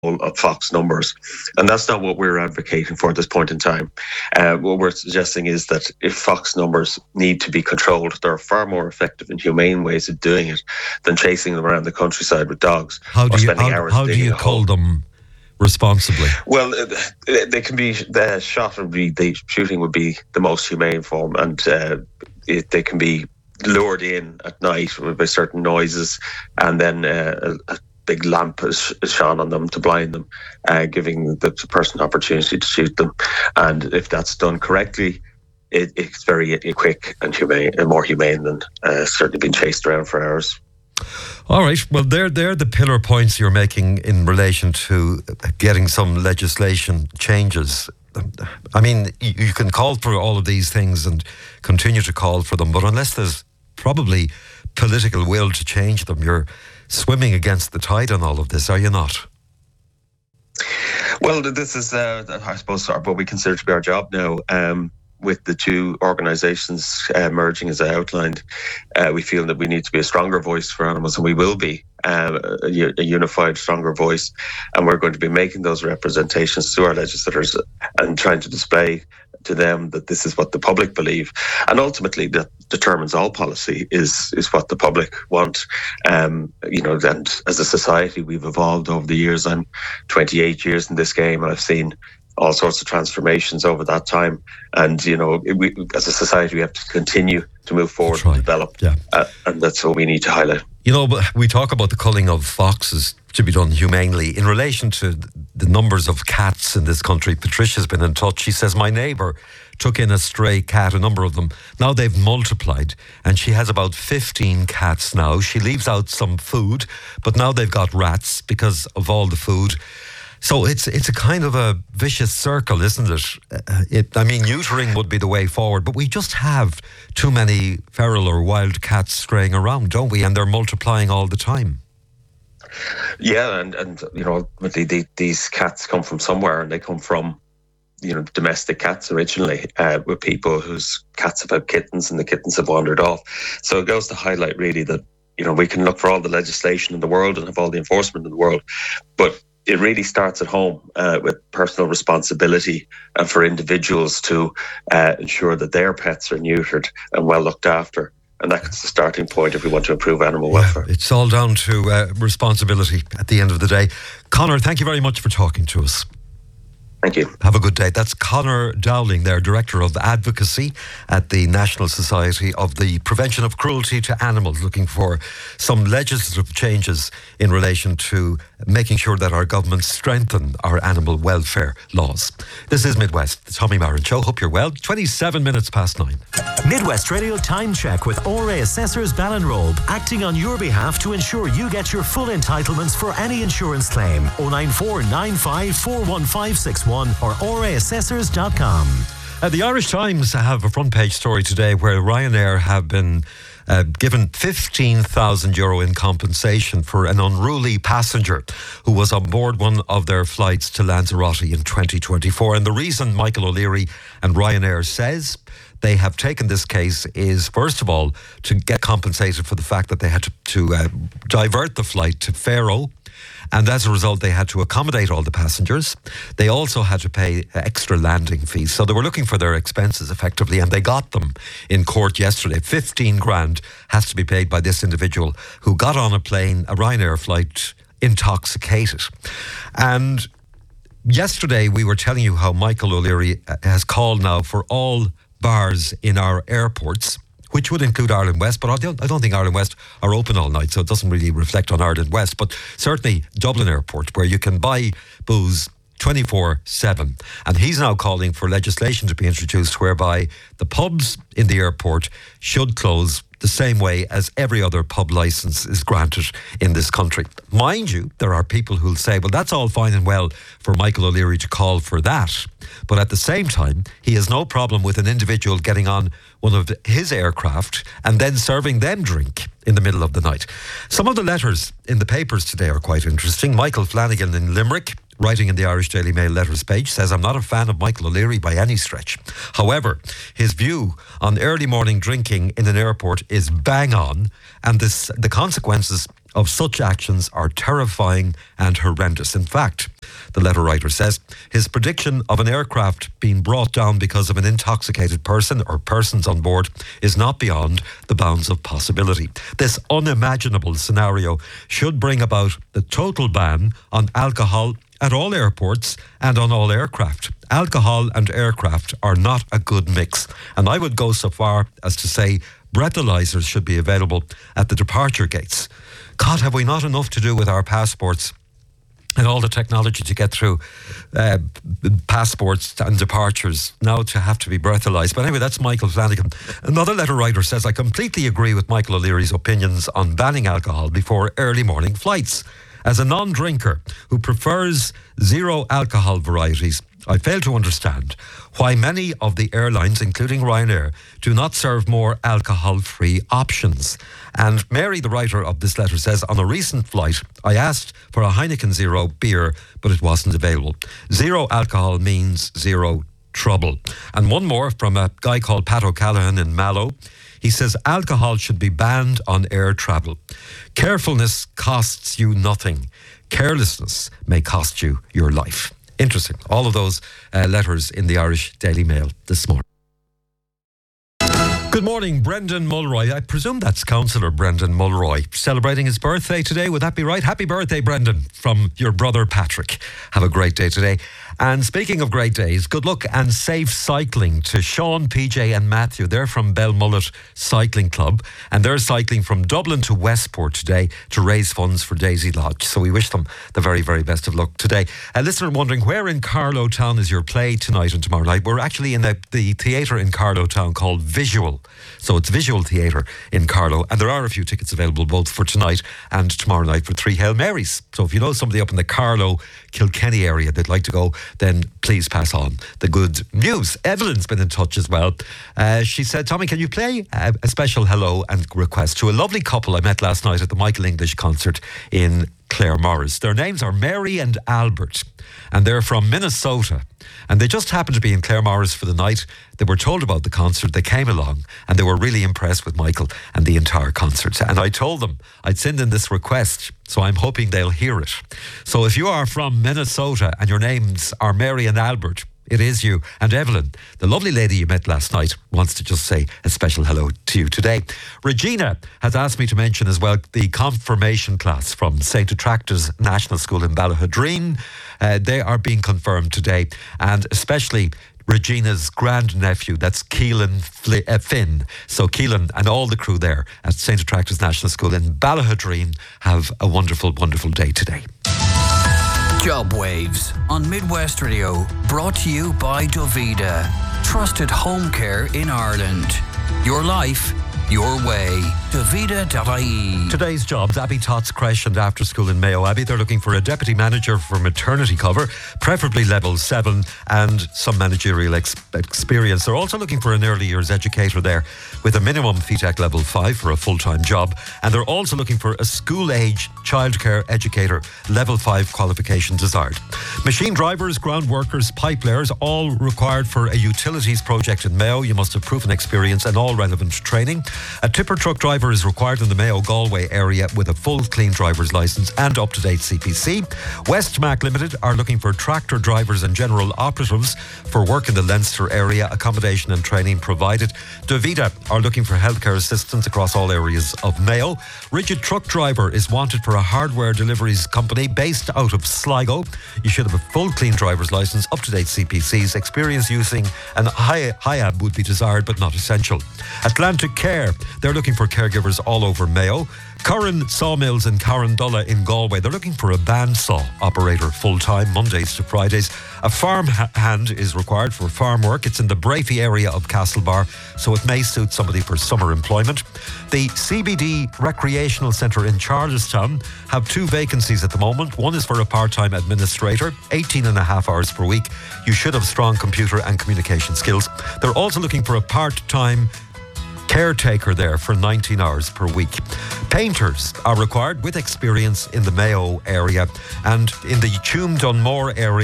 of Fox numbers. And that's not what we're advocating for at this point in time. What we're suggesting is that if Fox numbers need to be controlled, there are far more effective and humane ways of doing it than chasing them around the countryside with dogs. How do you cull them responsibly? Well, they can be the shooting would be the most humane form, and they can be lured in at night by certain noises, and then a big lamp is shone on them to blind them, giving the person an opportunity to shoot them. And if that's done correctly, it's very quick and humane, and more humane than certainly being chased around for hours. All right. Well, they're the pillar points you're making in relation to getting some legislation changes. I mean, you can call for all of these things and continue to call for them, but unless there's probably political will to change them, you're swimming against the tide on all of this, are you not? Well, this is, I suppose, what we consider to be our job now. With the two organisations merging, as I outlined, we feel that we need to be a stronger voice for animals, and we will be a unified, stronger voice. And we're going to be making those representations to our legislators and trying to display to them that this is what the public believe. And ultimately, that determines all policy is what the public want. And as a society, we've evolved over the years. I'm 28 years in this game, and I've seen all sorts of transformations over that time. And, as a society, we have to continue to move forward and develop. Yeah. And that's what we need to highlight. But we talk about the culling of foxes to be done humanely. In relation to the numbers of cats in this country, Patricia's been in touch. She says, my neighbour took in a stray cat, a number of them. Now they've multiplied, and she has about 15 cats now. She leaves out some food, but now they've got rats because of all the food. So it's a kind of a vicious circle, isn't it? Neutering would be the way forward, but we just have too many feral or wild cats straying around, don't we? And they're multiplying all the time. Yeah, and ultimately these cats come from somewhere, and they come from domestic cats originally, with people whose cats have had kittens, and the kittens have wandered off. So it goes to highlight really that we can look for all the legislation in the world and have all the enforcement in the world, but it really starts at home with personal responsibility for individuals to ensure that their pets are neutered and well looked after. And that's the starting point if we want to improve animal welfare. It's all down to responsibility at the end of the day. Conor, thank you very much for talking to us. Thank you. Have a good day. That's Conor Dowling there, Director of Advocacy at the National Society of the Prevention of Cruelty to Animals, looking for some legislative changes in relation to making sure that our government strengthen our animal welfare laws. This is Midwest, the Tommy Marin Show. Hope you're well. 27 minutes past 9. Midwest Radio Time Check with ORA Assessors Ballinrobe, acting on your behalf to ensure you get your full entitlements for any insurance claim. 094 95 41561 or oraassessors.com. The Irish Times have a front page story today where Ryanair have been given €15,000 in compensation for an unruly passenger who was on board one of their flights to Lanzarote in 2024. And the reason Michael O'Leary and Ryanair says they have taken this case is, first of all, to get compensated for the fact that they had to divert the flight to Faro. And as a result, they had to accommodate all the passengers. They also had to pay extra landing fees. So they were looking for their expenses effectively, and they got them in court yesterday. 15 grand has to be paid by this individual who got on a plane, a Ryanair flight, intoxicated. And yesterday we were telling you how Michael O'Leary has called now for all bars in our airports, which would include Ireland West, but I don't think Ireland West are open all night, so it doesn't really reflect on Ireland West, but certainly Dublin Airport, where you can buy booze 24/7. And he's now calling for legislation to be introduced whereby the pubs in the airport should close the same way as every other pub licence is granted in this country. Mind you, there are people who'll say, well, that's all fine and well for Michael O'Leary to call for that. But at the same time, he has no problem with an individual getting on one of his aircraft and then serving them drink in the middle of the night. Some of the letters in the papers today are quite interesting. Michael Flanagan in Limerick, writing in the Irish Daily Mail letters page, says, I'm not a fan of Michael O'Leary by any stretch. However, his view on early morning drinking in an airport is bang on, and the consequences of such actions are terrifying and horrendous. In fact, the letter writer says his prediction of an aircraft being brought down because of an intoxicated person or persons on board is not beyond the bounds of possibility. This unimaginable scenario should bring about the total ban on alcohol at all airports and on all aircraft. Alcohol and aircraft are not a good mix, and I would go so far as to say breathalyzers should be available at the departure gates. God, have we not enough to do with our passports and all the technology to get through passports and departures now to have to be breathalyzed? But anyway, that's Michael Flanagan. Another letter writer says, I completely agree with Michael O'Leary's opinions on banning alcohol before early morning flights. As a non-drinker who prefers zero alcohol varieties, I fail to understand why many of the airlines, including Ryanair, do not serve more alcohol-free options. And Mary, the writer of this letter, says, on a recent flight, I asked for a Heineken Zero beer, but it wasn't available. Zero alcohol means zero trouble. And one more from a guy called Pat O'Callaghan in Mallow. He says alcohol should be banned on air travel. Carefulness costs you nothing. Carelessness may cost you your life. Interesting. All of those letters in the Irish Daily Mail this morning. Good morning, Brendan Mulroy. I presume that's Councillor Brendan Mulroy celebrating his birthday today. Would that be right? Happy birthday, Brendan, from your brother Patrick. Have a great day today. And speaking of great days, good luck and safe cycling to Sean, PJ and Matthew. They're from Belmullet Cycling Club, and they're cycling from Dublin to Westport today to raise funds for Daisy Lodge. So we wish them the very, very best of luck today. A listener wondering, where in Carlow Town is your play tonight and tomorrow night? We're actually in the theatre in Carlow Town called Visual. So it's Visual Theatre in Carlow, and there are a few tickets available both for tonight and tomorrow night for 3 Hail Marys. So if you know somebody up in the Carlow, Kilkenny area that'd like to go, then please pass on the good news. Evelyn's been in touch as well. She said, Tommy, can you play a special hello and request to a lovely couple I met last night at the Michael English concert in Claremorris. Their names are Mary and Albert, and they're from Minnesota, and they just happened to be in Claremorris for the night. They were told about the concert, they came along, and they were really impressed with Michael and the entire concert. And I told them I'd send in this request, so I'm hoping they'll hear it. So if you are from Minnesota and your names are Mary and Albert, it is you. And Evelyn, the lovely lady you met last night, wants to just say a special hello to you today. Regina has asked me to mention as well the confirmation class from St. Attractors National School in Ballahadreen. They are being confirmed today, and especially Regina's grandnephew, that's Keelan Finn. So Keelan and all the crew there at St. Attractors National School in Ballahadreen have a wonderful, wonderful day today. Job Waves on Midwest Radio, brought to you by Dovida. Trusted home care in Ireland. Your life, your way. Dovida.ie. Today's jobs, Abbey Tots Creche and After School in Mayo Abbey. They're looking for a deputy manager for maternity cover, preferably level 7, and some managerial experience. They're also looking for an early years educator there with a minimum FETAC level 5 for a full-time job. And they're also looking for a school-age childcare educator, level 5 qualification desired. Machine drivers, ground workers, pipe layers, all required for a utilities project in Mayo. You must have proven experience and all relevant training. A tipper truck driver is required in the Mayo-Galway area with a full clean driver's licence and up-to-date CPC. Westmac Limited are looking for tractor drivers and general operatives for work in the Leinster area, accommodation and training provided. Dovida are looking for healthcare assistants across all areas of Mayo. Rigid truck driver is wanted for a hardware deliveries company based out of Sligo. You should have a full clean driver's licence, up-to-date CPCs, experience using an HIAB would be desired but not essential. Atlantic Care, they're looking for caregivers all over Mayo. Curran Sawmills in Carrandulla in Galway, they're looking for a bandsaw operator full-time, Mondays to Fridays. A farm hand is required for farm work. It's in the Brafey area of Castlebar, so it may suit somebody for summer employment. The CBD Recreational Centre in Charlestown have 2 vacancies at the moment. One is for a part-time administrator, 18.5 hours per week. You should have strong computer and communication skills. They're also looking for a part-time caretaker there for 19 hours per week. Painters are required with experience in the Mayo area, and in the Tuam Dunmore area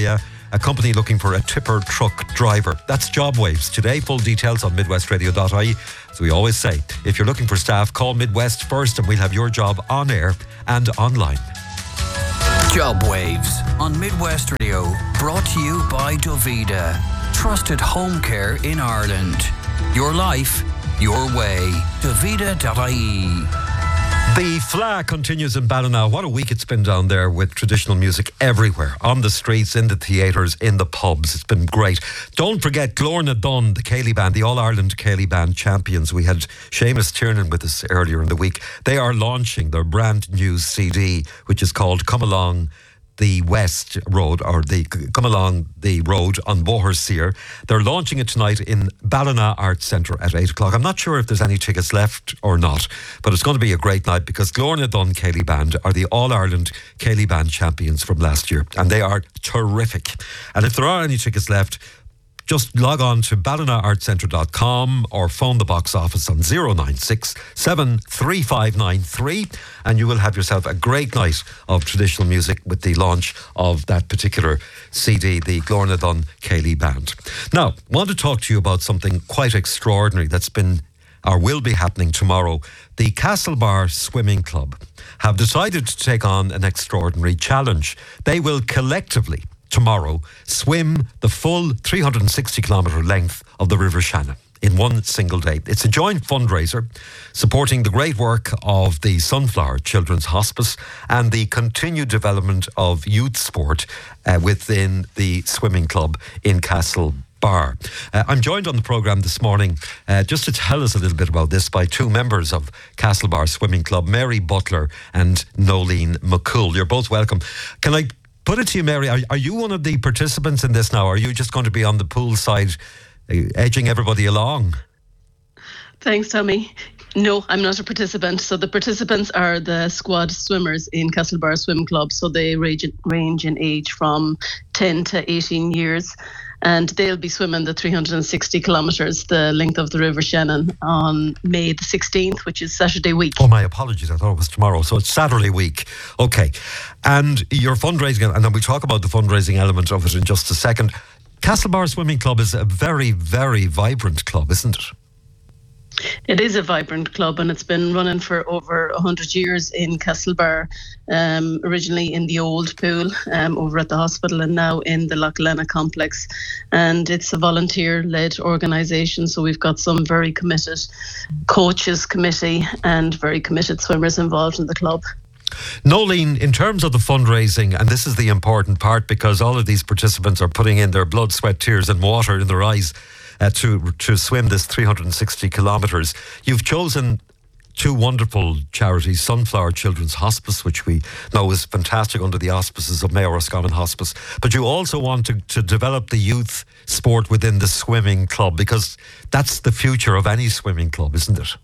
a company looking for a tipper truck driver. That's JobWaves. Today, full details on midwestradio.ie. As we always say, if you're looking for staff, call Midwest first and we'll have your job on air and online. Job Waves on Midwest Radio, brought to you by Dovida. Trusted home care in Ireland. Your life, your way. Dovida.ie. The Fleadh continues in Ballina. What a week it's been down there with traditional music everywhere. On the streets, in the theatres, in the pubs. It's been great. Don't forget Glorna Dunn, the Cayley Band, the All-Ireland Cayley Band champions. We had Seamus Tiernan with us earlier in the week. They are launching their brand new CD, which is called Come Along the West Road, or the Come Along the Road on Boherseer. They're launching it tonight in Ballina Arts Centre at 8 o'clock. I'm not sure if there's any tickets left or not, but it's going to be a great night because Glorna Dunn Cayley Band are the All-Ireland Cayley Band champions from last year, and they are terrific. And if there are any tickets left, just log on to ballinaartcentre.com or phone the box office on 096 73593 and you will have yourself a great night of traditional music with the launch of that particular CD, the Glorna Dunn Cayley Band. Now, I want to talk to you about something quite extraordinary that's been or will be happening tomorrow. The Castlebar Swimming Club have decided to take on an extraordinary challenge. They will collectively tomorrow swim the full 360 kilometre length of the River Shannon in one single day. It's a joint fundraiser supporting the great work of the Sunflower Children's Hospice and the continued development of youth sport within the swimming club in Castlebar. I'm joined on the programme this morning just to tell us a little bit about this by two members of Castlebar Swimming Club, Mary Butler and Nolene McCool. You're both welcome. Can I put it to you, Mary, are you one of the participants in this now? Or are you just going to be on the pool side, edging everybody along? Thanks, Tommy. No, I'm not a participant. So the participants are the squad swimmers in Castlebar Swim Club. So they range in age from 10 to 18 years. And they'll be swimming the 360 kilometres, the length of the River Shannon, on May the 16th, which is Saturday week. Oh, my apologies. I thought it was tomorrow. So it's Saturday week. Okay. And your fundraising, and then we'll talk about the fundraising element of it in just a second. Castlebar Swimming Club is a very, very vibrant club, isn't it? It is a vibrant club, and it's been running for over 100 years in Castlebar, originally in the old pool over at the hospital and now in the Loch Lena complex. And it's a volunteer-led organisation, so we've got some very committed coaches, committee and very committed swimmers involved in the club. Nolene, in terms of the fundraising, and this is the important part because all of these participants are putting in their blood, sweat, tears and water in their eyes to swim this 360 kilometres. You've chosen two wonderful charities, Sunflower Children's Hospice, which we know is fantastic under the auspices of Mayo Roscommon Hospice, but you also want to develop the youth sport within the swimming club because that's the future of any swimming club, isn't it?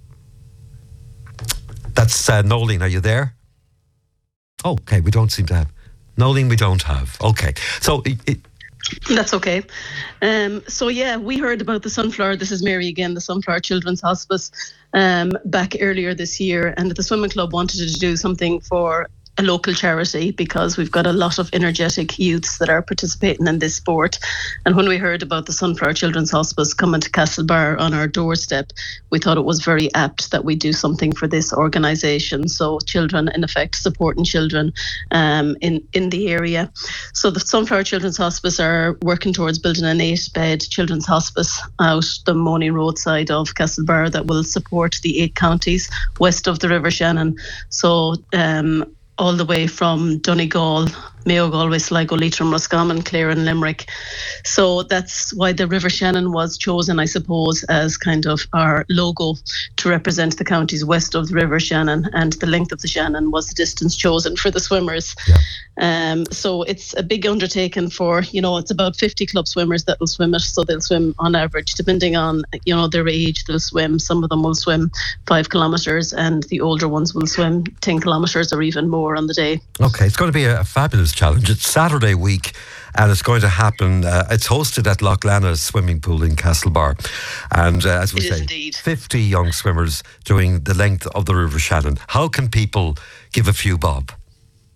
That's Nolene, are you there? Okay, we don't seem to have. Nolene, we don't have. Okay, so that's okay. So yeah, we heard about the Sunflower. This is Mary again, the Sunflower Children's Hospice, back earlier this year, and the swimming club wanted to do something for a local charity because we've got a lot of energetic youths that are participating in this sport. And when we heard about the Sunflower Children's Hospice coming to Castlebar on our doorstep, we thought it was very apt that we do something for this organisation. So children, in effect, supporting children in the area. So the Sunflower Children's Hospice are working towards building an 8-bed children's hospice out the Money Road side of Castlebar that will support the 8 counties west of the River Shannon. So all the way from Donegal, Mayo, Galway, Sligo, Leitrim, Roscommon, Clare and Limerick. So that's why the River Shannon was chosen, I suppose, as kind of our logo to represent the counties west of the River Shannon, and the length of the Shannon was the distance chosen for the swimmers. Yeah. So it's a big undertaking for, it's about 50 club swimmers that will swim it. So they'll swim on average, depending on, their age, they'll swim. Some of them will swim 5 kilometres and the older ones will swim 10 kilometres or even more on the day. Okay, it's going to be a fabulous challenge. It's Saturday week and it's going to happen. It's hosted at Loch Lena swimming pool in Castlebar. And as we say, 50 young swimmers doing the length of the River Shannon. How can people give a few bob?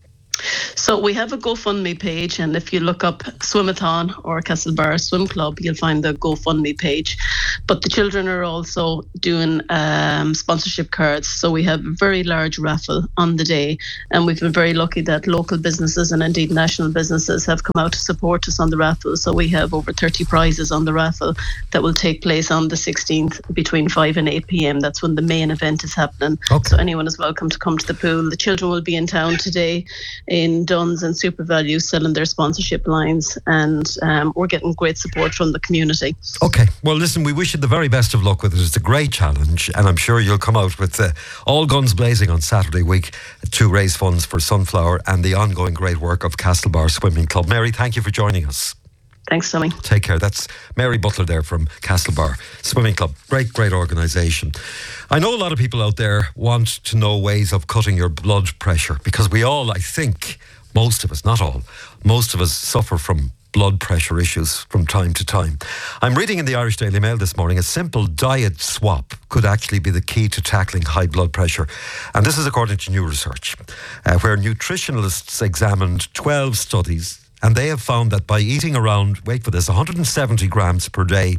So we have a GoFundMe page, and if you look up Swimathon or Castlebar Swim Club, you'll find the GoFundMe page. But the children are also doing sponsorship cards. So we have a very large raffle on the day, and we've been very lucky that local businesses and indeed national businesses have come out to support us on the raffle. So we have over 30 prizes on the raffle that will take place on the 16th between 5 and 8 p.m. That's when the main event is happening. Okay. So anyone is welcome to come to the pool. The children will be in town today in Duns and SuperValu selling their sponsorship lines, and we're getting great support from the community. Okay, well listen, we wish you the very best of luck with it. It's a great challenge, and I'm sure you'll come out with all guns blazing on Saturday week to raise funds for Sunflower and the ongoing great work of Castlebar Swimming Club. Mary, thank you for joining us. Thanks, Tommy. Take care. That's Mary Butler there from Castlebar Swimming Club. Great organisation. I know a lot of people out there want to know ways of cutting your blood pressure, because we all, I think, most of us, not all, most of us suffer from blood pressure issues from time to time. I'm reading in the Irish Daily Mail this morning, a simple diet swap could actually be the key to tackling high blood pressure. And this is according to new research, where nutritionalists examined 12 studies, and they have found that by eating around, wait for this, 170 grams per day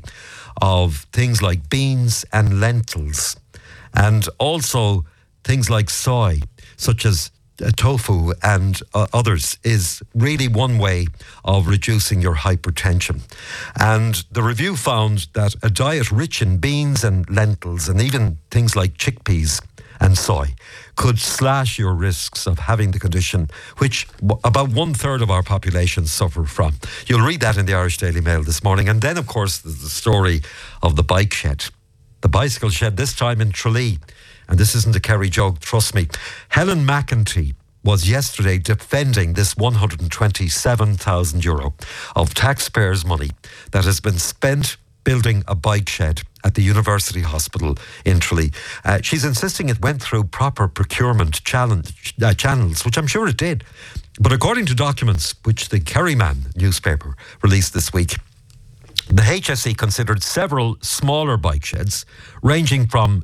of things like beans and lentils, and also things like soy, such as tofu and others, is really one way of reducing your hypertension. And the review found that a diet rich in beans and lentils and even things like chickpeas and soy could slash your risks of having the condition which about 1/3 of our population suffer from. You'll read that in the Irish Daily Mail this morning. And then, of course, there's the story of the bike shed. The bicycle shed, this time in Tralee. And this isn't a Kerry joke, trust me. Helen McEntee was yesterday defending this €127,000 of taxpayers' money that has been spent building a bike shed at the University Hospital in Tralee. She's insisting it went through proper procurement channels, which I'm sure it did. But according to documents which the Kerryman newspaper released this week, the HSE considered several smaller bike sheds ranging from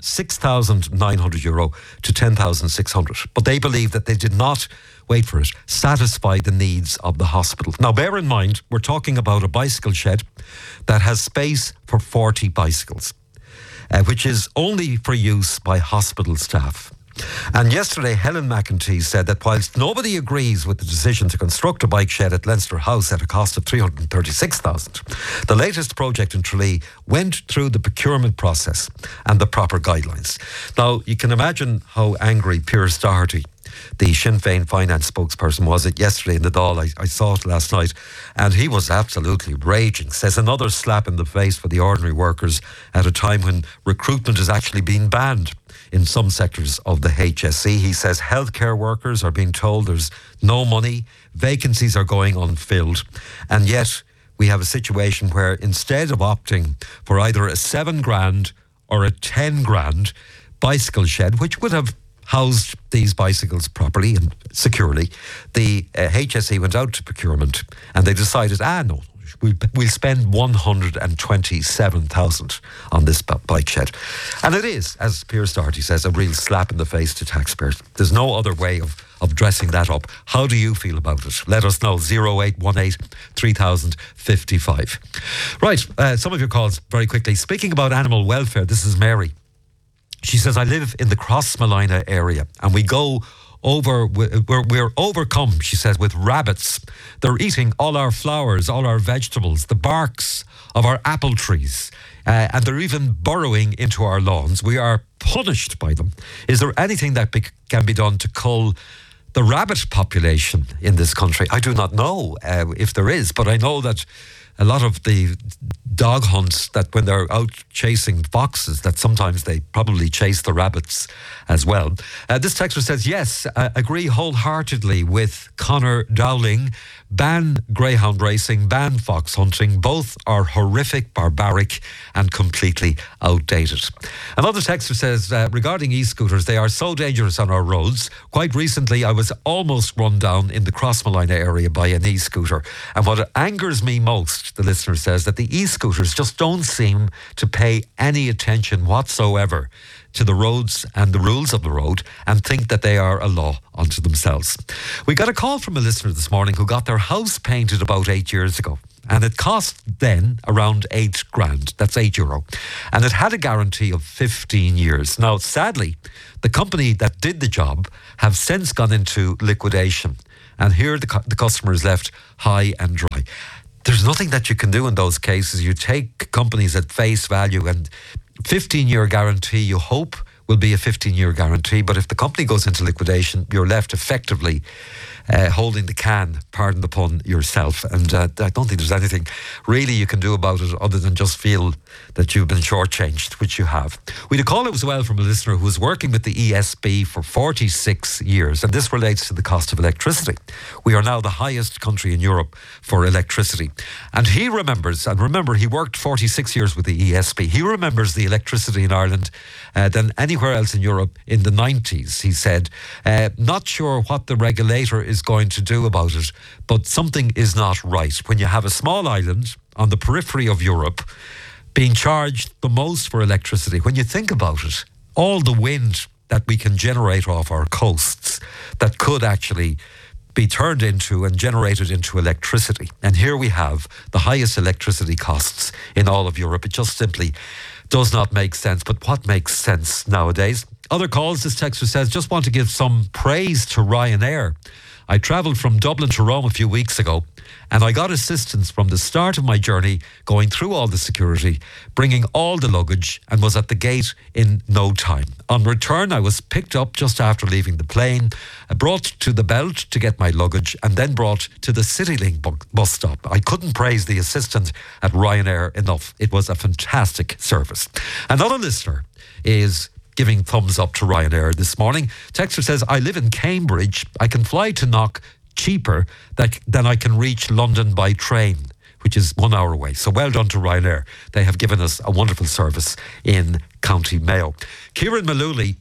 €6,900 to €10,600. But they believe that they did not, wait for it, satisfy the needs of the hospital. Now, bear in mind, we're talking about a bicycle shed that has space for 40 bicycles, which is only for use by hospital staff. And yesterday, Helen McEntee said that whilst nobody agrees with the decision to construct a bike shed at Leinster House at a cost of $336,000, the latest project in Tralee went through the procurement process and the proper guidelines. Now, you can imagine how angry Piers Doherty, the Sinn Féin finance spokesperson, was it yesterday in the Dáil. I saw it last night, and he was absolutely raging. Says another slap in the face for the ordinary workers at a time when recruitment is actually being banned in some sectors of the HSE. He says healthcare workers are being told there's no money, vacancies are going unfilled, and yet we have a situation where instead of opting for either a $7,000 or a $10,000 bicycle shed, which would have housed these bicycles properly and securely, the HSE went out to procurement and they decided, no, we'll spend $127,000 on this bike shed. And it is, as Piers Doherty says, a real slap in the face to taxpayers. There's no other way of dressing that up. How do you feel about it? Let us know. 0818 3000 55. Right, some of your calls very quickly. Speaking about animal welfare, this is Mary. She says, I live in the Crossmolina area and we're overcome, she says, with rabbits. They're eating all our flowers, all our vegetables, the barks of our apple trees, and they're even burrowing into our lawns. We are punished by them. Is there anything that can be done to cull the rabbit population in this country? I do not know if there is, but I know that a lot of the dog hunts, that when they're out chasing foxes, that sometimes they probably chase the rabbits as well. This texter says, yes, agree wholeheartedly with Conor Dowling. Ban greyhound racing, ban fox hunting. Both are horrific, barbaric and completely outdated. Another texter says, regarding e-scooters, they are so dangerous on our roads. Quite recently, I was almost run down in the Crossmolina area by an e-scooter. And what angers me most, the listener says, that the e-scooters just don't seem to pay any attention whatsoever to the roads and the rules of the road and think that they are a law unto themselves. We got a call from a listener this morning who got their house painted about 8 years ago. And it cost then around €8,000. That's €8. And it had a guarantee of 15 years. Now, sadly, the company that did the job have since gone into liquidation. And here the customer is left high and dry. There's nothing that you can do in those cases. You take companies at face value, and 15-year guarantee, you hope, will be a 15-year guarantee. But if the company goes into liquidation, you're left effectively holding the can, pardon the pun, yourself. And I don't think there's anything really you can do about it other than just feel that you've been shortchanged, which you have. We had a call as well from a listener who was working with the ESB for 46 years, and this relates to the cost of electricity. We are now the highest country in Europe for electricity. And he remembers, and remember, he worked 46 years with the ESB. He remembers the electricity in Ireland than anywhere else in Europe in the 90s. He said, not sure what the regulator is going to do about it, but something is not right. When you have a small island on the periphery of Europe being charged the most for electricity, when you think about it, all the wind that we can generate off our coasts that could actually be turned into and generated into electricity. And here we have the highest electricity costs in all of Europe. It just simply does not make sense. But what makes sense nowadays? Other calls, this texter says, just want to give some praise to Ryanair. I travelled from Dublin to Rome a few weeks ago, and I got assistance from the start of my journey, going through all the security, bringing all the luggage, and was at the gate in no time. On return, I was picked up just after leaving the plane, brought to the belt to get my luggage, and then brought to the CityLink bus stop. I couldn't praise the assistant at Ryanair enough. It was a fantastic service. Another listener is giving thumbs up to Ryanair this morning. Texter says, I live in Cambridge. I can fly to Knock cheaper than I can reach London by train, which is 1 hour away. So well done to Ryanair. They have given us a wonderful service in County Mayo. Kieran Malooly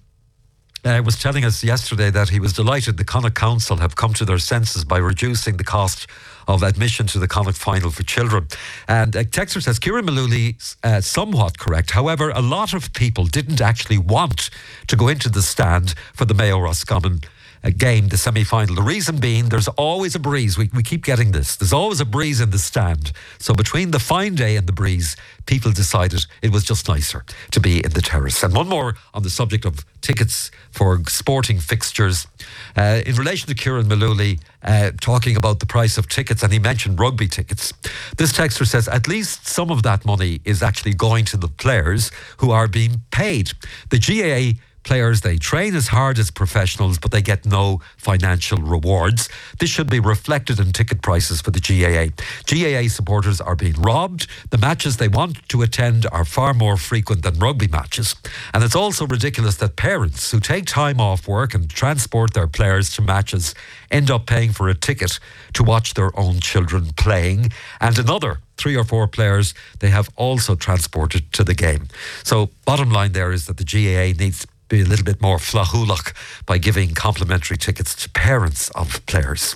was telling us yesterday that he was delighted the Connacht Council have come to their senses by reducing the cost of admission to the Connacht final for children. And Texter says, Kieran Malooly somewhat correct. However, a lot of people didn't actually want to go into the stand for the Mayo Roscommon game, the semi-final. The reason being, there's always a breeze. We keep getting this. There's always a breeze in the stand. So between the fine day and the breeze, people decided it was just nicer to be in the terrace. And one more on the subject of tickets for sporting fixtures. In relation to Kieran Malooly talking about the price of tickets, and he mentioned rugby tickets. This texter says, at least some of that money is actually going to the players who are being paid. The GAA players, they train as hard as professionals, but they get no financial rewards. This should be reflected in ticket prices for the GAA. GAA supporters are being robbed. The matches they want to attend are far more frequent than rugby matches. And it's also ridiculous that parents who take time off work and transport their players to matches end up paying for a ticket to watch their own children playing. And another 3 or 4 players they have also transported to the game. So bottom line there is that the GAA needs to be a little bit more flahulach by giving complimentary tickets to parents of players.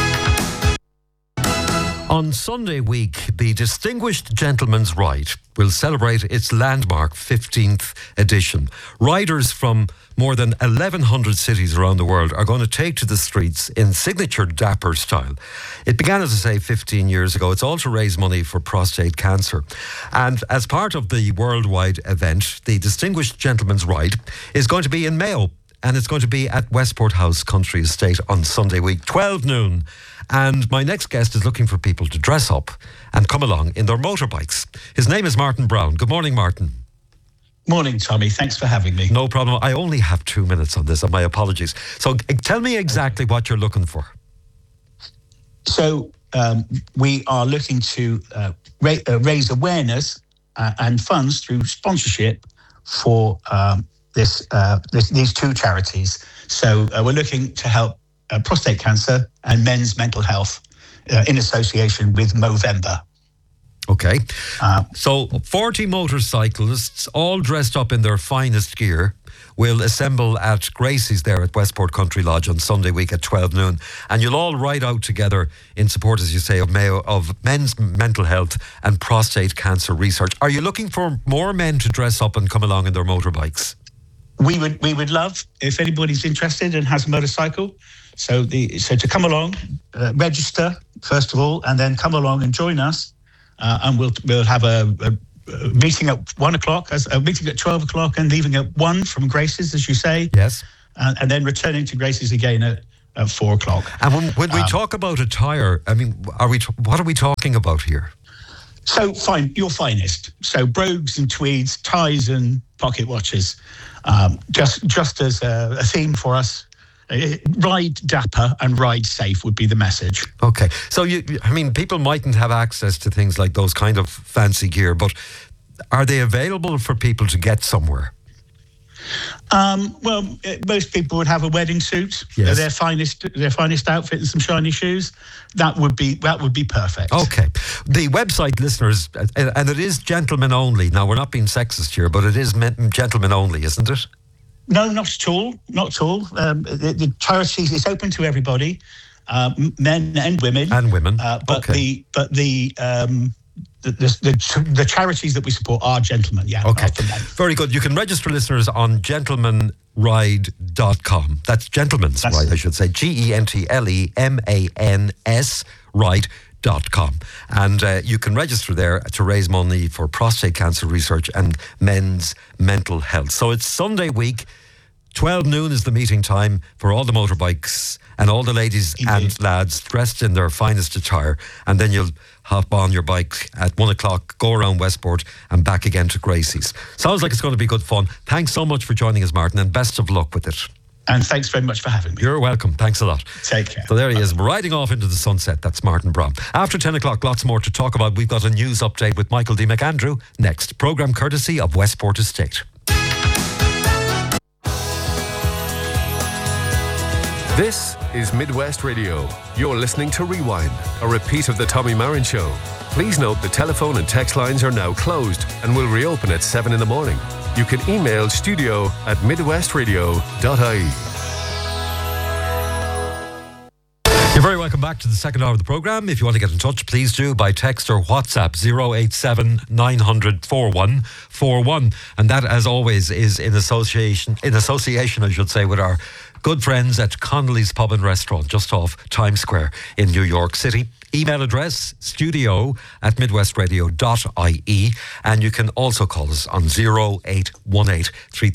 On Sunday week, the Distinguished Gentleman's Ride will celebrate its landmark 15th edition. Riders from more than 1,100 cities around the world are going to take to the streets in signature dapper style. It began, as I say, 15 years ago. It's all to raise money for prostate cancer. And as part of the worldwide event, the Distinguished Gentleman's Ride is going to be in Mayo, and it's going to be at Westport House Country Estate on Sunday week, 12 noon. And my next guest is looking for people to dress up and come along in their motorbikes. His name is Martin Brown. Good morning, Martin. Morning, Tommy. Thanks for having me. No problem. I only have 2 minutes on this, and my apologies. So tell me exactly what you're looking for. So we are looking to raise awareness and funds through sponsorship for these 2 charities. So we're looking to help prostate cancer and men's mental health in association with Movember. Okay. So 40 motorcyclists, all dressed up in their finest gear, will assemble at Gracie's there at Westport Country Lodge on Sunday week at 12 noon. And you'll all ride out together in support, as you say, of Mayo, of men's mental health and prostate cancer research. Are you looking for more men to dress up and come along in their motorbikes? we would love if anybody's interested and has a motorcycle. So to come along, register first of all, and then come along and join us, and we'll have a meeting at 1 o'clock, a meeting at 12 o'clock, and leaving at 1 from Grace's, as you say. Yes. And then returning to Grace's again at 4 o'clock. And when we talk about attire, I mean, what are we talking about here? So fine, your finest. So brogues and tweeds, ties and pocket watches. Just as a theme for us. Ride dapper and ride safe would be the message. Okay. So, people mightn't have access to things like those kind of fancy gear, but are they available for people to get somewhere? Most people would have a wedding suit, yes. their finest outfit and some shiny shoes. That would be perfect. Okay. The website, listeners, and it is gentlemen only. Now, we're not being sexist here, but it is gentlemen only, isn't it? No, not at all. Not at all. The charity is open to everybody, men and women. And women. The charities that we support are gentlemen. Yeah. Okay. Very good. You can register, listeners, on gentlemanride.com. That's gentleman's ride, I should say. GENTLEMANS ride.com. And you can register there to raise money for prostate cancer research and men's mental health. So it's Sunday week. 12 noon is the meeting time for all the motorbikes and all the ladies and lads dressed in their finest attire. And then you'll hop on your bike at 1 o'clock, go around Westport and back again to Gracie's. Sounds like it's going to be good fun. Thanks so much for joining us, Martin, and best of luck with it. And thanks very much for having me. You're welcome. Thanks a lot. Take care. So there he is, riding off into the sunset. That's Martin Brom. After 10 o'clock, lots more to talk about. We've got a news update with Michael D. McAndrew next. Programme courtesy of Westport Estate. This is Midwest Radio. You're listening to Rewind, a repeat of the Tommy Marin Show. Please note the telephone and text lines are now closed and will reopen at 7 in the morning. You can email studio@midwestradio.ie. You're very welcome back to the second hour of the programme. If you want to get in touch, please do by text or WhatsApp 087 900 4141. And that, as always, is in association, I should say, with our good friends at Connolly's Pub and Restaurant, just off Times Square in New York City. Email address studio@midwestradio.ie, and you can also call us on 0818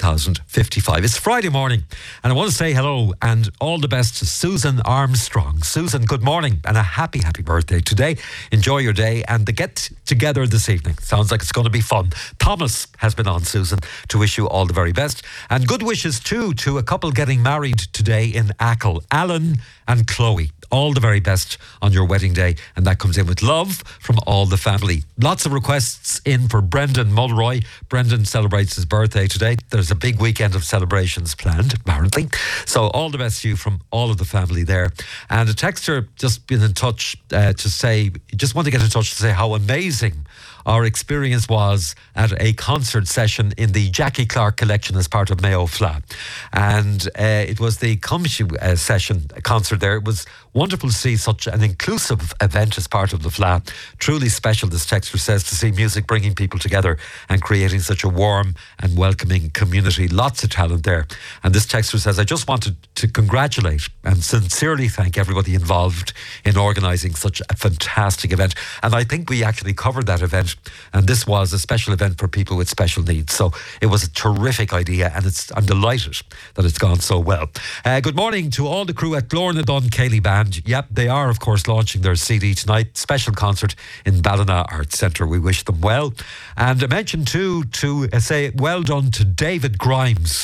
3055. It's Friday morning, and I want to say hello and all the best to Susan Armstrong. Susan, good morning and a happy birthday today. Enjoy your day and the get together this evening. Sounds like it's going to be fun. Thomas has been on, Susan, to wish you all the very best, and good wishes too to a couple getting married today in Achill, Alan and Chloe. All the very best on your wedding day, and that comes in with love from all the family. Lots of requests in for Brendan Mulroy. Brendan celebrates his birthday today. There's a big weekend of celebrations planned, apparently. So all the best to you from all of the family there. And a texter just been in touch to say, just want to get in touch to say how amazing our experience was at a concert session in the Jackie Clark collection as part of Mayo Fla. And it was the Cumshu session concert there. It was wonderful to see such an inclusive event as part of the Fla. Truly special, this texter says, to see music bringing people together and creating such a warm and welcoming community. Lots of talent there. And this texter says, I just wanted to congratulate and sincerely thank everybody involved in organising such a fantastic event. And I think we actually covered that event, and this was a special event for people with special needs. So it was a terrific idea, and I'm delighted that it's gone so well. Good morning to all the crew at Glornadon Cayley Band. Yep, they are, of course, launching their CD tonight. Special concert in Ballina Arts Centre. We wish them well. And I mentioned too to say well done to David Grimes.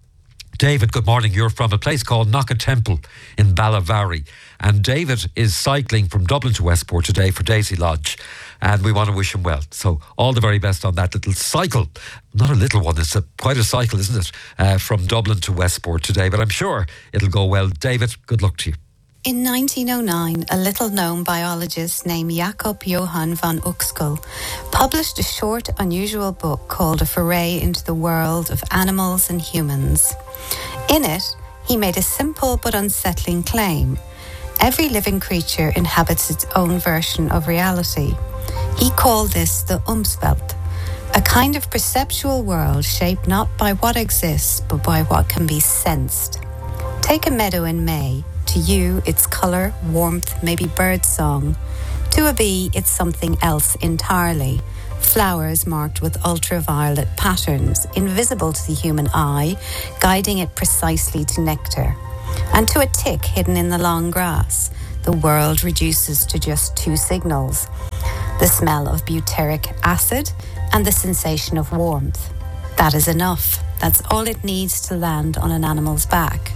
David, good morning. You're from a place called Knockatemple in Ballavary. And David is cycling from Dublin to Westport today for Daisy Lodge. And we want to wish him well. So all the very best on that little cycle. Not a little one, it's quite a cycle, isn't it? From Dublin to Westport today. But I'm sure it'll go well. David, good luck to you. In 1909, a little-known biologist named Jacob Johann von Uexküll published a short, unusual book called A Foray into the World of Animals and Humans. In it, he made a simple but unsettling claim. Every living creature inhabits its own version of reality. He called this the Umswelt, A kind of perceptual world shaped not by what exists, but by what can be sensed. Take a meadow in May. To you, it's colour, warmth, maybe bird song. To a bee, it's something else entirely. Flowers marked with ultraviolet patterns, invisible to the human eye, guiding it precisely to nectar. And to a tick hidden in the long grass, the world reduces to just two signals: the smell of butyric acid and the sensation of warmth. That is enough. That's all it needs to land on an animal's back.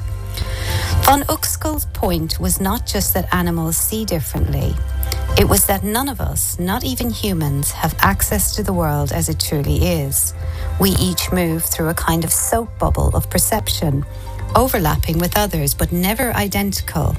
Von Uxkull's point was not just that animals see differently. It was that none of us, not even humans, have access to the world as it truly is. We each move through a kind of soap bubble of perception, overlapping with others but never identical.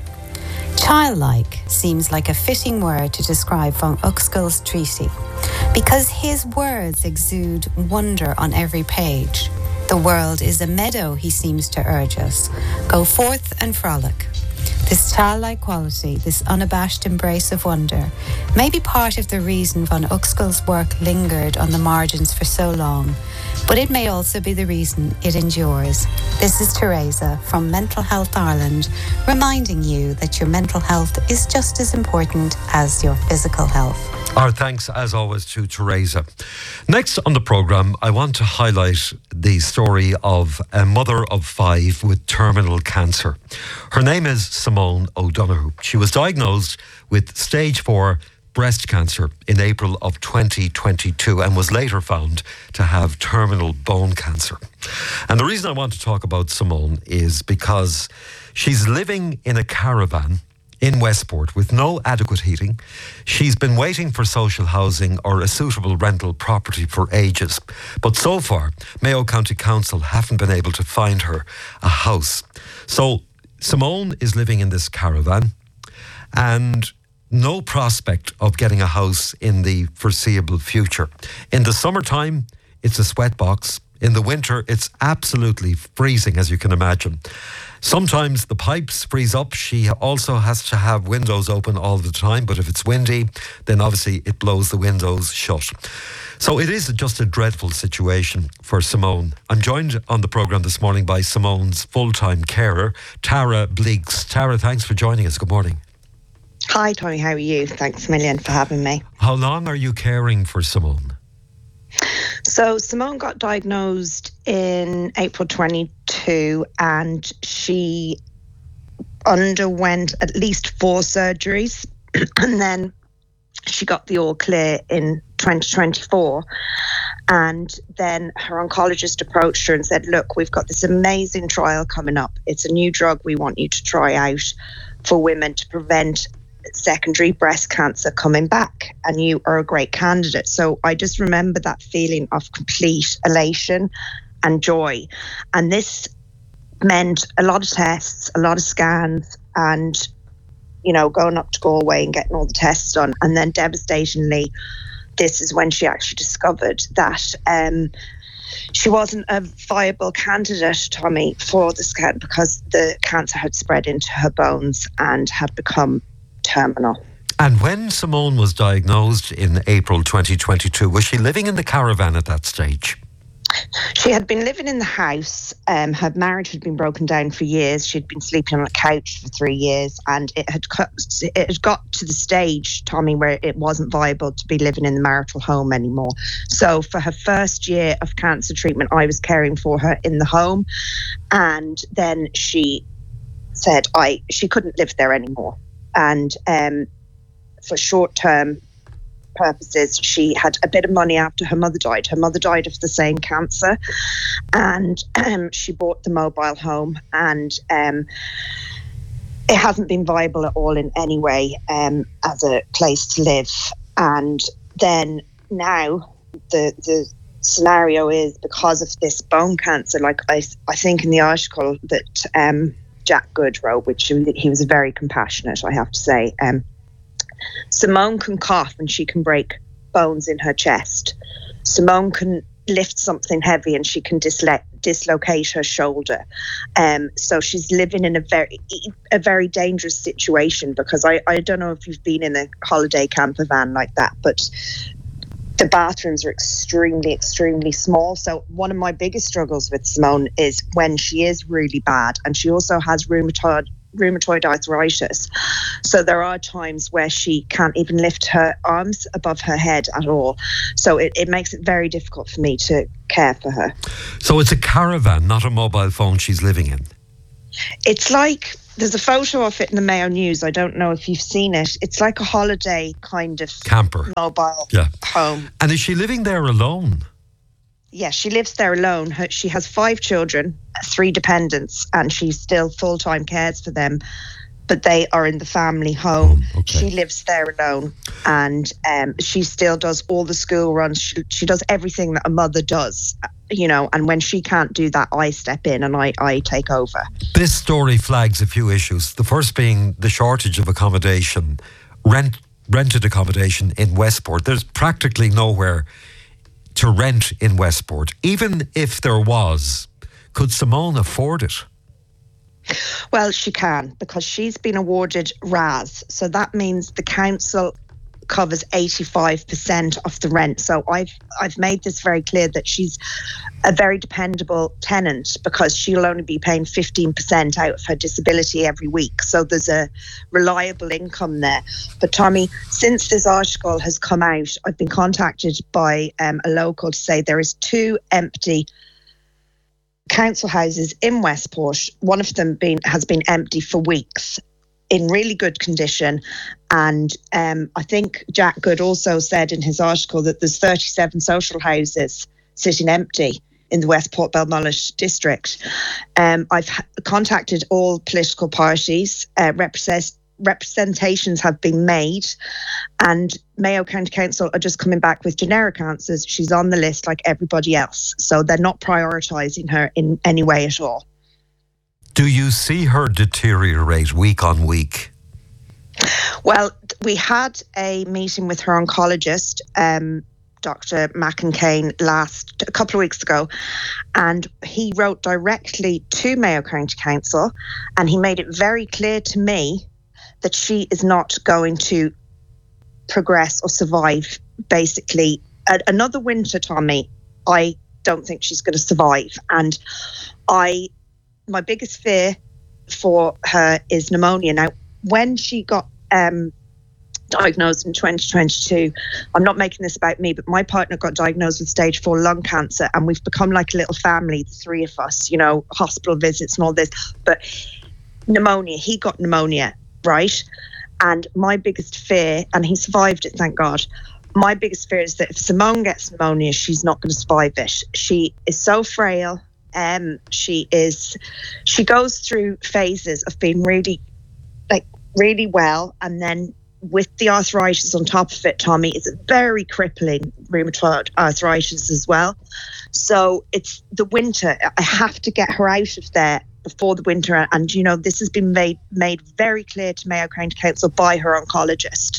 Childlike seems like a fitting word to describe von Uxkull's treatise, because his words exude wonder on every page. The world is a meadow, he seems to urge us. Go forth and frolic. This childlike quality, this unabashed embrace of wonder, may be part of the reason von Uxkull's work lingered on the margins for so long, but it may also be the reason it endures. This is Teresa from Mental Health Ireland, reminding you that your mental health is just as important as your physical health. Our thanks, as always, to Teresa. Next on the programme, I want to highlight the story of a mother of 5 with terminal cancer. Her name is Simone O'Donoghue. She was diagnosed with stage 4 breast cancer in April of 2022 and was later found to have terminal bone cancer. And the reason I want to talk about Simone is because she's living in a caravan in Westport with no adequate heating. She's been waiting for social housing or a suitable rental property for ages. But so far, Mayo County Council haven't been able to find her a house. So Simone is living in this caravan and no prospect of getting a house in the foreseeable future. In the summertime, it's a sweatbox. In the winter, it's absolutely freezing, as you can imagine. Sometimes the pipes freeze up. She also has to have windows open all the time, but if it's windy, then obviously it blows the windows shut. So it is just a dreadful situation for Simone. I'm joined on the programme this morning by Simone's full-time carer, Tara Bleeks. Tara, thanks for joining us. Good morning. Hi, Tony. How are you? Thanks a million for having me. How long are you caring for Simone? So Simone got diagnosed in April 22 and she underwent at least 4 surgeries and then she got the all clear in 2024. And then her oncologist approached her and said, look, we've got this amazing trial coming up. It's a new drug we want you to try out for women to prevent secondary breast cancer coming back, and you are a great candidate. So I just remember that feeling of complete elation and joy. And this meant a lot of tests, a lot of scans, and, you know, going up to Galway and getting all the tests done. And then devastatingly, this is when she actually discovered that she wasn't a viable candidate, Tommy, for the scan because the cancer had spread into her bones and had become terminal. And when Simone was diagnosed in April 2022, was she living in the caravan at that stage? She had been living in the house. Her marriage had been broken down for years. She'd been sleeping on a couch for 3 years, and it had got to the stage, Tommy, where it wasn't viable to be living in the marital home anymore. So for her first year of cancer treatment, I was caring for her in the home, and then she said she couldn't live there anymore. And for short-term purposes, she had a bit of money after her mother died. Her mother died of the same cancer, and she bought the mobile home, and it hasn't been viable at all in any way as a place to live. And then now the scenario is, because of this bone cancer, like I think in the article that Jack Good wrote, which he was very compassionate, I have to say. Simone can cough and she can break bones in her chest. Simone can lift something heavy and she can dislocate her shoulder. So she's living in a very dangerous situation, because I don't know if you've been in a holiday camper van like that, but the bathrooms are extremely, extremely small. So one of my biggest struggles with Simone is when she is really bad, and she also has rheumatoid arthritis. So there are times where she can't even lift her arms above her head at all. So it makes it very difficult for me to care for her. So it's a caravan, not a mobile phone she's living in? It's like, there's a photo of it in the Mayo News. I don't know if you've seen it. It's like a holiday kind of camper, mobile home. And is she living there alone? Yes, she lives there alone. She has 5 children, 3 dependents, and she still full-time cares for them, but they are in the family home. Okay. She lives there alone, and she still does all the school runs. She does everything that a mother does, you know, and when she can't do that, I step in and I take over. This story flags a few issues. The first being the shortage of accommodation, rented accommodation in Westport. There's practically nowhere to rent in Westport. Even if there was, could Simone afford it? Well, she can, because she's been awarded RAS. So that means the council covers 85% of the rent. So I've made this very clear that she's a very dependable tenant, because she'll only be paying 15% out of her disability every week. So there's a reliable income there. But Tommy, since this article has come out, I've been contacted by a local to say there is 2 empty council houses in Westport. One of them has been empty for weeks, in really good condition. And I think Jack Good also said in his article that there's 37 social houses sitting empty in the Westport Belmullet district. I've contacted all political parties. Representations have been made, and Mayo County Council are just coming back with generic answers. She's on the list like everybody else, so they're not prioritising her in any way at all. Do you see her deteriorate week on week? Well, we had a meeting with her oncologist, Dr. McIncain, a couple of weeks ago, and he wrote directly to Mayo County Council, and he made it very clear to me that she is not going to progress or survive. Basically, another winter, Tommy, I don't think she's going to survive. And my biggest fear for her is pneumonia. Now, when she got diagnosed in 2022, I'm not making this about me, but my partner got diagnosed with stage 4 lung cancer, and we've become like a little family, the 3 of us, you know, hospital visits and all this. But pneumonia, he got pneumonia, right? And my biggest fear, and he survived it, thank God. My biggest fear is that if Simone gets pneumonia, she's not going to survive it. She is so frail. She goes through phases of being really well, and then with the arthritis on top of it, Tommy, it's very crippling rheumatoid arthritis as well. So it's the winter. I have to get her out of there before the winter, and you know, this has been made very clear to Mayo County Council by her oncologist.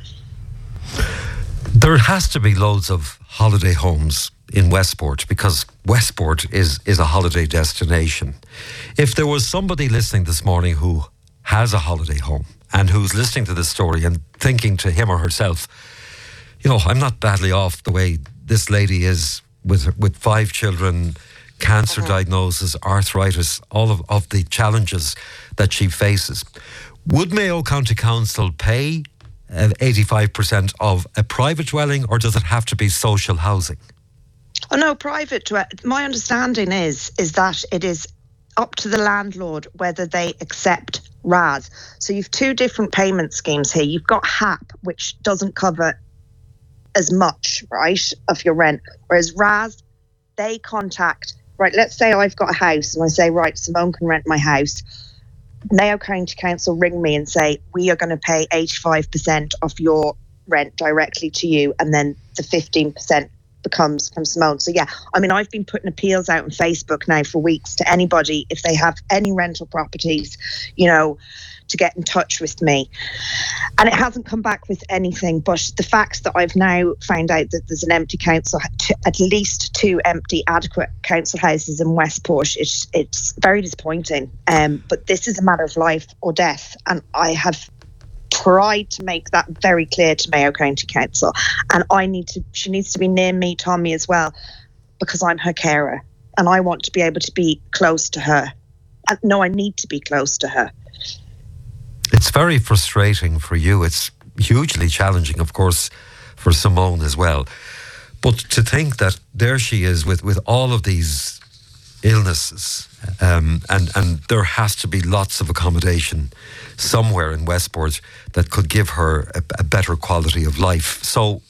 There has to be loads of holiday homes in Westport, because Westport is a holiday destination. If there was somebody listening this morning who has a holiday home and who's listening to this story and thinking to him or herself, you know, I'm not badly off the way this lady is with 5 children, cancer diagnosis, arthritis, all of the challenges that she faces. Would Mayo County Council pay 85% of a private dwelling, or does it have to be social housing? Oh no, private. My understanding is that it is up to the landlord whether they accept RAS. So you've 2 different payment schemes here. You've got HAP, which doesn't cover as much, right, of your rent, whereas RAS, they contact, right, let's say I've got a house and I say, right, Simone can rent my house. Mayo County Council ring me and say, we are going to pay 85% of your rent directly to you, and then the 15% becomes from Simone. So yeah, I mean, I've been putting appeals out on Facebook now for weeks to anybody, if they have any rental properties, you know, to get in touch with me. And it hasn't come back with anything, but the fact that I've now found out that there's an empty council, at least 2 empty adequate council houses in Westport, it's very disappointing. But this is a matter of life or death, and I have tried to make that very clear to Mayo County Council, and she needs to be near me, Tommy, as well, because I'm her carer and I want to be able to be close to her. I need to be close to her. It's very frustrating for you. It's hugely challenging, of course, for Simone as well. But to think that there she is with all of these illnesses, and there has to be lots of accommodation somewhere in Westport that could give her a better quality of life. So